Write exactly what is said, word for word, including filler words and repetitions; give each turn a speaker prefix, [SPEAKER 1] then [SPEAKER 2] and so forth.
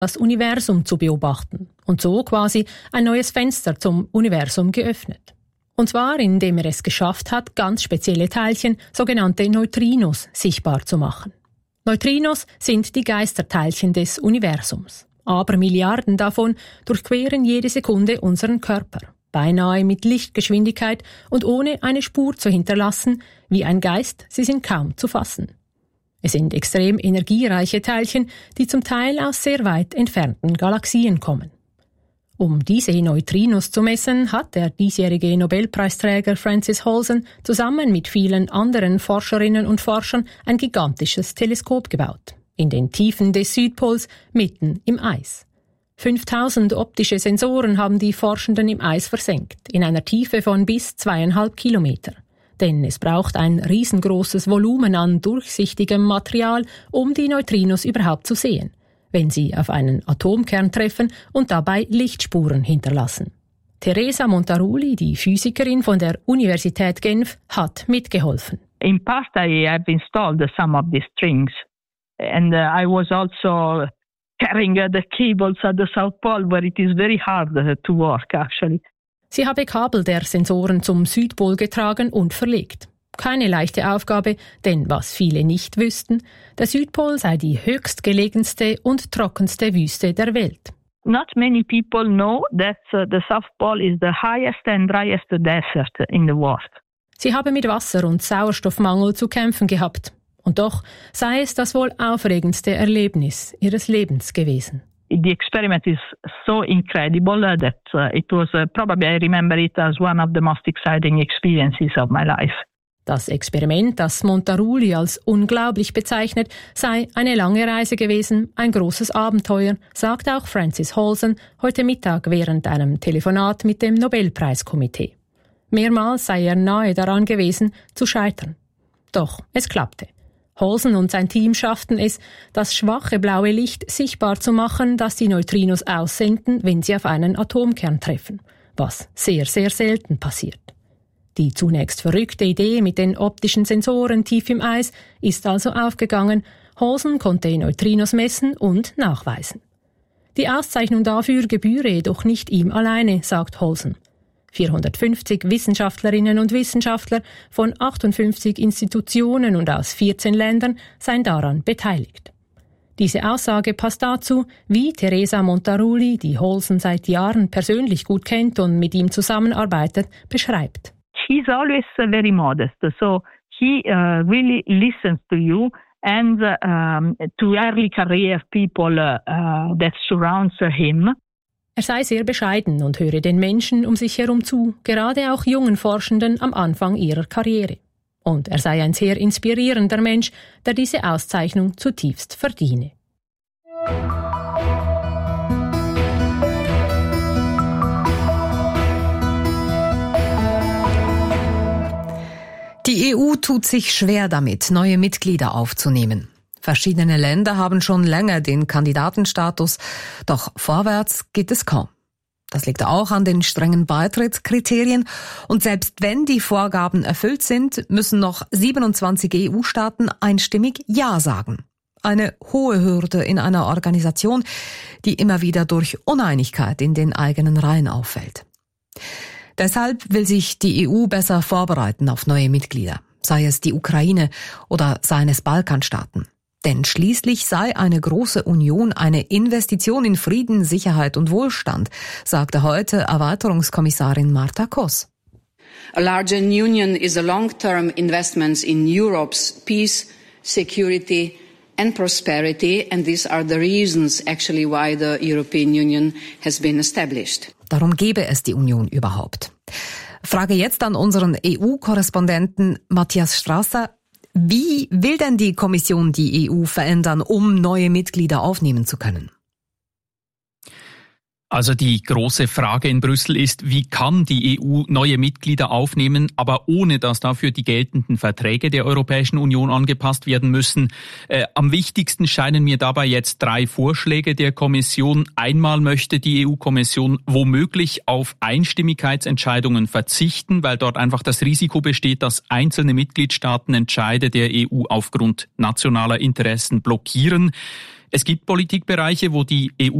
[SPEAKER 1] das Universum zu beobachten und so quasi ein neues Fenster zum Universum geöffnet. Und zwar, indem er es geschafft hat, ganz spezielle Teilchen, sogenannte Neutrinos, sichtbar zu machen. Neutrinos sind die Geisterteilchen des Universums. Aber Milliarden davon durchqueren jede Sekunde unseren Körper, beinahe mit Lichtgeschwindigkeit und ohne eine Spur zu hinterlassen, wie ein Geist, sie sind kaum zu fassen. Es sind extrem energiereiche Teilchen, die zum Teil aus sehr weit entfernten Galaxien kommen. Um diese Neutrinos zu messen, hat der diesjährige Nobelpreisträger Francis Halsen zusammen mit vielen anderen Forscherinnen und Forschern ein gigantisches Teleskop gebaut. In den Tiefen des Südpols, mitten im Eis. fünftausend optische Sensoren haben die Forschenden im Eis versenkt, in einer Tiefe von bis zweieinhalb Kilometer. Denn es braucht ein riesengroßes Volumen an durchsichtigem Material, um die Neutrinos überhaupt zu sehen, wenn sie auf einen Atomkern treffen und dabei Lichtspuren hinterlassen. Teresa Montaruli, die Physikerin von der Universität Genf, hat mitgeholfen.
[SPEAKER 2] In part I have installed some of these strings and uh, I was also carrying uh, the cables at the South Pole where it is very hard uh, to work actually.
[SPEAKER 1] Sie habe Kabel der Sensoren zum Südpol getragen und verlegt. Keine leichte Aufgabe, denn was viele nicht wüssten, der Südpol sei die höchstgelegenste und trockenste Wüste der Welt.
[SPEAKER 2] Not many people know that uh, the South Pole is the highest and driest desert in the world.
[SPEAKER 1] Sie habe mit Wasser- und Sauerstoffmangel zu kämpfen gehabt. Und doch sei es das wohl aufregendste Erlebnis ihres Lebens gewesen.
[SPEAKER 2] The experiment is so incredible that uh, it was uh, probably I remember it as one of the most exciting experiences of my life.
[SPEAKER 1] Das Experiment, das Montaruli als unglaublich bezeichnet, sei eine lange Reise gewesen, ein großes Abenteuer, sagt auch Francis Halsen heute Mittag während einem Telefonat mit dem Nobelpreiskomitee. Mehrmals sei er nahe daran gewesen, zu scheitern. Doch es klappte. Halsen und sein Team schafften es, das schwache blaue Licht sichtbar zu machen, das die Neutrinos aussenden, wenn sie auf einen Atomkern treffen, was sehr, sehr selten passiert. Die zunächst verrückte Idee mit den optischen Sensoren tief im Eis ist also aufgegangen. Halsen konnte Neutrinos messen und nachweisen. Die Auszeichnung dafür gebühre jedoch nicht ihm alleine, sagt Halsen. vierhundertfünfzig Wissenschaftlerinnen und Wissenschaftler von achtundfünfzig Institutionen und aus vierzehn Ländern seien daran beteiligt. Diese Aussage passt dazu, wie Teresa Montaruli, die Halsen seit Jahren persönlich gut kennt und mit ihm zusammenarbeitet, beschreibt.
[SPEAKER 2] He's always very modest, so he uh, really listens to you and uh, um, to early career people uh, uh, that surrounds him.
[SPEAKER 1] Er sei sehr bescheiden und höre den Menschen um sich herum zu, gerade auch jungen Forschenden am Anfang ihrer Karriere. Und er sei ein sehr inspirierender Mensch, der diese Auszeichnung zutiefst verdiene.
[SPEAKER 3] Die E U tut sich schwer damit, neue Mitglieder aufzunehmen. Verschiedene Länder haben schon länger den Kandidatenstatus, doch vorwärts geht es kaum. Das liegt auch an den strengen Beitrittskriterien und selbst wenn die Vorgaben erfüllt sind, müssen noch siebenundzwanzig E U-Staaten einstimmig Ja sagen. Eine hohe Hürde in einer Organisation, die immer wieder durch Uneinigkeit in den eigenen Reihen auffällt. Deshalb will sich die E U besser vorbereiten auf neue Mitglieder, sei es die Ukraine oder seien es Balkanstaaten. Denn schließlich sei eine große Union eine Investition in Frieden, Sicherheit und Wohlstand, sagte heute Erweiterungskommissarin Marta Kos.
[SPEAKER 4] A larger union is a long-term investment in Europe's peace, security and prosperity, and these are the reasons actually why the European Union has been established.
[SPEAKER 3] Darum gebe es die Union überhaupt. Frage jetzt an unseren E U-Korrespondenten Matthias Strasser. Wie will denn die Kommission die E U verändern, um neue Mitglieder aufnehmen zu können?
[SPEAKER 5] Also die große Frage in Brüssel ist, wie kann die E U neue Mitglieder aufnehmen, aber ohne dass dafür die geltenden Verträge der Europäischen Union angepasst werden müssen. Äh, am wichtigsten scheinen mir dabei jetzt drei Vorschläge der Kommission. Einmal möchte die E U-Kommission womöglich auf Einstimmigkeitsentscheidungen verzichten, weil dort einfach das Risiko besteht, dass einzelne Mitgliedstaaten Entscheide der E U aufgrund nationaler Interessen blockieren. Es gibt Politikbereiche, wo die E U